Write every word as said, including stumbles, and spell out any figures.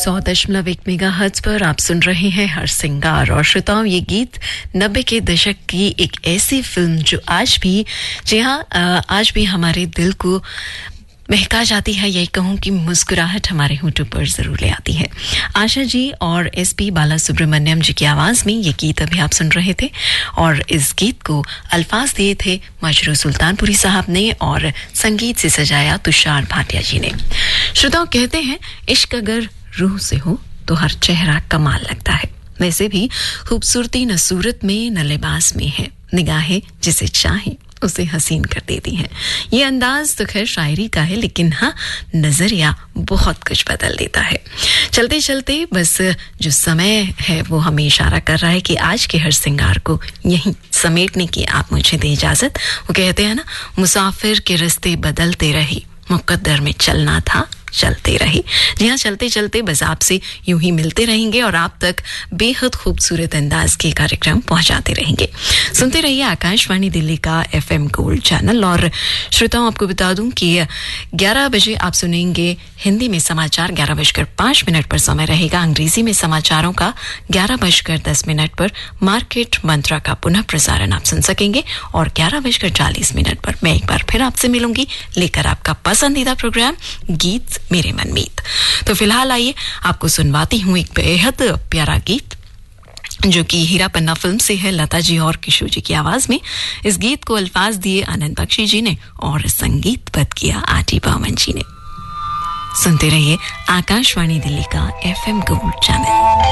सौ दशमलव एक मेगाहर्ट्ज पर आप सुन रहे हैं हर सिंगार। और श्रोताओं, ये गीत नब्बे के दशक की एक ऐसी फिल्म जो आज भी जी हाँ आज भी हमारे दिल को महका जाती है, यही कहूँ कि मुस्कुराहट हमारे होठों पर जरूर ले आती है। आशा जी और एस पी बाला सुब्रमण्यम जी की आवाज में ये गीत अभी आप सुन रहे थे और इस गीत को अल्फाज दिए थे मजरू सुल्तानपुरी साहब ने और संगीत से सजाया तुषार भाटिया जी ने। श्रोताओं, कहते हैं इश्क अगर रूह से हो तो हर चेहरा कमाल लगता है। वैसे भी खूबसूरती न सूरत में न लिबास में है, निगाहें जिसे चाहे उसे हसीन कर देती हैं। ये अंदाज तो खैर शायरी का है, लेकिन हाँ नजरिया बहुत कुछ बदल देता है। चलते चलते बस जो समय है वो हमें इशारा कर रहा है कि आज के हर सिंगार को यहीं समेटने की आप मुझे दे इजाजत। वो कहते हैं ना, मुसाफिर के रास्ते बदलते रहे, मुकद्दर में चलना था चलते रहे। जी हाँ, चलते चलते बस आपसे यूं ही मिलते रहेंगे और आप तक बेहद खूबसूरत अंदाज के कार्यक्रम पहुंचाते रहेंगे। सुनते रहिए आकाशवाणी दिल्ली का एफएम गोल्ड चैनल। और श्रोताओं, आपको बता दूं कि ग्यारह बजे आप सुनेंगे हिंदी में समाचार, ग्यारह बजकर पांच मिनट पर समय रहेगा। अंग्रेजी में समाचारों का ग्यारह बजकर दस मिनट पर मार्केट मंत्रा का पुनः प्रसारण आप सुन सकेंगे और ग्यारह बजकर चालीस मिनट पर मैं एक बार फिर आपसे मिलूंगी लेकर आपका पसंदीदा प्रोग्राम गीत मेरे मनमीत। तो फिलहाल आइए आपको सुनवाती हूँ एक बेहद प्यारा गीत जो कि हीरा पन्ना फिल्म से है, लता जी और किशोर जी की आवाज में। इस गीत को अल्फाज दिए आनंद बख्शी जी ने और संगीतबद्ध किया आटी बर्मन जी ने। सुनते रहिए आकाशवाणी दिल्ली का एफएम गोल्ड चैनल।